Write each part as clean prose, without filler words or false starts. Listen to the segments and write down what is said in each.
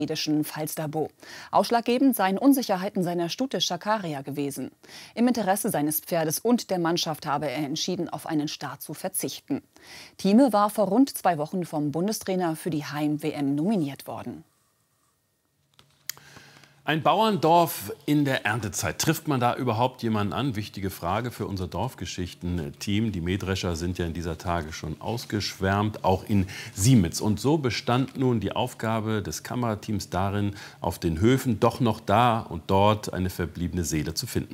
schwedischen Falsterbo. Ausschlaggebend seien Unsicherheiten seiner Stute Schakaria gewesen. Im Interesse seines Pferdes und der Mannschaft habe er entschieden, auf einen Start zu verzichten. Thieme war vor rund 2 Wochen vom Bundestrainer für die Heim-WM nominiert worden. Ein Bauerndorf in der Erntezeit. Trifft man da überhaupt jemanden an? Wichtige Frage für unser Dorfgeschichten-Team. Die Mähdrescher sind ja in dieser Tage schon ausgeschwärmt, auch in Siemitz. Und so bestand nun die Aufgabe des Kamerateams darin, auf den Höfen doch noch da und dort eine verbliebene Seele zu finden.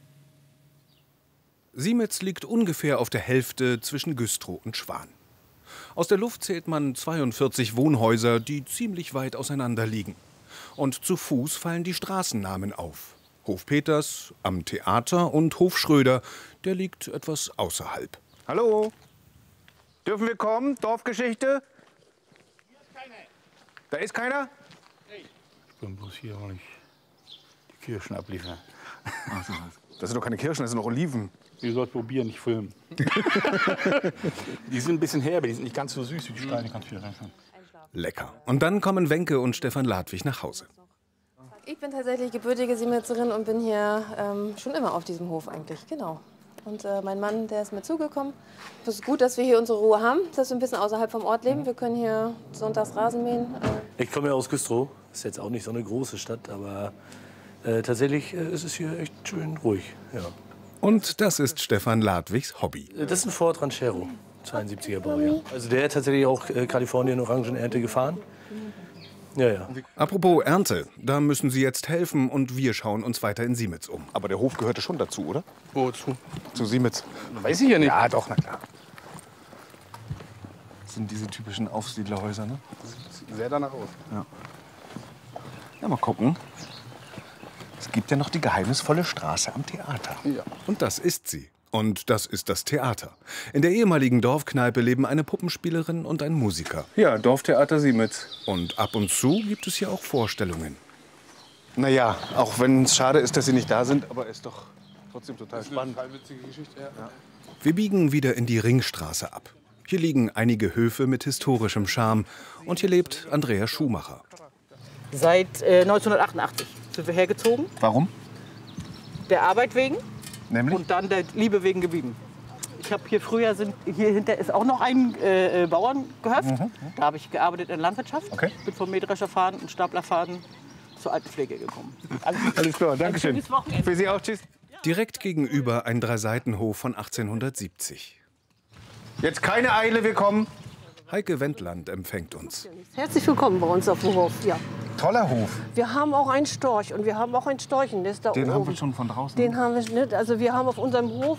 Siemitz liegt ungefähr auf der Hälfte zwischen Güstrow und Schwan. Aus der Luft zählt man 42 Wohnhäuser, die ziemlich weit auseinander liegen. Und zu Fuß fallen die Straßennamen auf. Hof Peters, am Theater und Hof Schröder, der liegt etwas außerhalb. Hallo? Dürfen wir kommen? Dorfgeschichte? Hier ist keiner. Da ist keiner? Ich bin bloß hier, weil ich die Kirschen abliefere. Ach so. Das sind doch keine Kirschen, das sind doch Oliven. Ihr sollt probieren, nicht filmen. Die sind ein bisschen herbe, die sind nicht ganz so süß wie die Steine. Kannst du hier reinschauen. Lecker. Und dann kommen Wenke und Stefan Ladwig nach Hause. Ich bin tatsächlich gebürtige Siemitzerin und bin hier schon immer auf diesem Hof eigentlich, genau. Und mein Mann, der ist mir zugekommen. Es ist gut, dass wir hier unsere Ruhe haben, dass wir ein bisschen außerhalb vom Ort leben. Wir können hier sonntags Rasen mähen. Ich komme ja aus Güstrow. Ist jetzt auch nicht so eine große Stadt, aber tatsächlich ist es hier echt schön ruhig. Ja. Und das ist Stefan Ladwigs Hobby. Das ist ein Ford Ranchero, 72er Baujahr. Also der hat tatsächlich auch Kalifornien Orangenernte gefahren. Ja, ja. Apropos Ernte, da müssen Sie jetzt helfen und wir schauen uns weiter in Siemitz um. Aber der Hof gehörte schon dazu, oder? Wozu? Zu Siemitz. Weiß ich ja nicht. Ja, doch, na klar. Das sind diese typischen Aufsiedlerhäuser, ne? Das sieht sehr danach aus. Ja. Ja, mal gucken. Es gibt ja noch die geheimnisvolle Straße am Theater. Ja. Und das ist sie. Und das ist das Theater. In der ehemaligen Dorfkneipe leben eine Puppenspielerin und ein Musiker. Ja, Dorftheater Siemitz. Und ab und zu gibt es hier auch Vorstellungen. Naja, auch wenn es schade ist, dass Sie nicht da sind, aber ist doch trotzdem total spannend. Eine witzige Geschichte, ja. Wir biegen wieder in die Ringstraße ab. Hier liegen einige Höfe mit historischem Charme. Und hier lebt Andrea Schumacher. Seit 1988 sind wir hergezogen. Warum? Der Arbeit wegen. Nämlich? Und dann der Liebe wegen geblieben. Ich habe hier früher, hier hinter ist auch noch ein Bauerngehöft. Da habe ich gearbeitet in der Landwirtschaft. Okay. Bin vom Mähdrescherfahren und Staplerfahren zur Altenpflege gekommen. Alles klar, danke schön. Schönes Wochenende. Für Sie auch, tschüss. Direkt gegenüber ein Dreiseitenhof von 1870. Jetzt keine Eile, wir kommen. Heike Wendland empfängt uns. Herzlich willkommen bei uns auf dem Hof. Ja. Toller Hof. Wir haben auch einen Storch und wir haben auch ein Storchennest da oben. Den haben wir schon von draußen. Den haben wir nicht. Also wir haben auf unserem Hof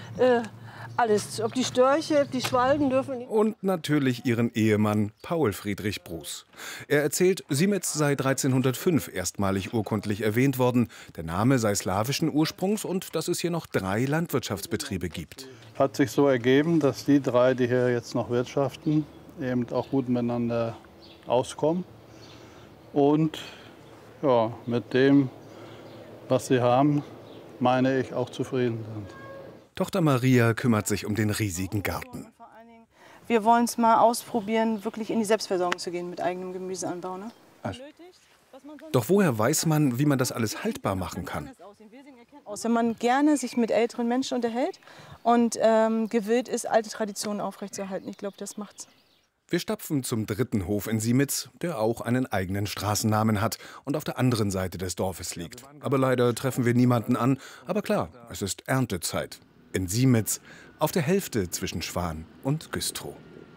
alles. Ob die Störche, ob die Schwalben dürfen. Und natürlich ihren Ehemann Paul Friedrich Bruß. Er erzählt, Siemitz sei 1305 erstmalig urkundlich erwähnt worden. Der Name sei slawischen Ursprungs und dass es hier noch 3 Landwirtschaftsbetriebe gibt. Hat sich so ergeben, dass die 3, die hier jetzt noch wirtschaften, eben auch gut miteinander auskommen. Und ja, mit dem, was sie haben, meine ich, auch zufrieden sind. Tochter Maria kümmert sich um den riesigen Garten. Wir wollen es mal ausprobieren, wirklich in die Selbstversorgung zu gehen mit eigenem Gemüseanbau. Ne? Doch woher weiß man, wie man das alles haltbar machen kann? Wenn man gerne sich mit älteren Menschen unterhält und gewillt ist, alte Traditionen aufrechtzuerhalten. Ich glaube, das macht's. Wir stapfen zum 3. Hof in Siemitz, der auch einen eigenen Straßennamen hat und auf der anderen Seite des Dorfes liegt. Aber leider treffen wir niemanden an. Aber klar, es ist Erntezeit. In Siemitz, auf der Hälfte zwischen Schwan und Güstrow.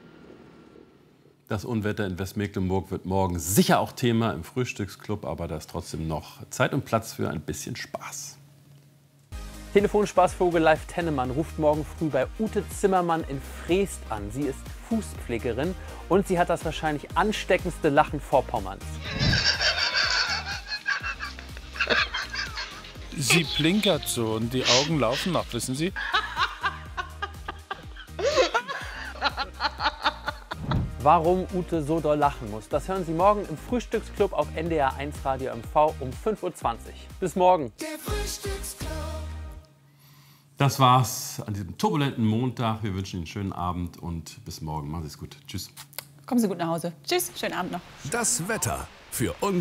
Das Unwetter in Westmecklenburg wird morgen sicher auch Thema im Frühstücksclub, aber da ist trotzdem noch Zeit und Platz für ein bisschen Spaß. Telefonspaßvogel Live Tennemann ruft morgen früh bei Ute Zimmermann in Freest an. Sie ist Fußpflegerin und sie hat das wahrscheinlich ansteckendste Lachen Vorpommerns. Sie plinkert so und die Augen laufen noch, wissen Sie? Warum Ute so doll lachen muss, das hören Sie morgen im Frühstücksclub auf NDR 1 Radio MV um 5:20 Uhr. Bis morgen. Das war's an diesem turbulenten Montag. Wir wünschen Ihnen einen schönen Abend und bis morgen. Machen Sie es gut. Tschüss. Kommen Sie gut nach Hause. Tschüss, schönen Abend noch. Das Wetter für uns.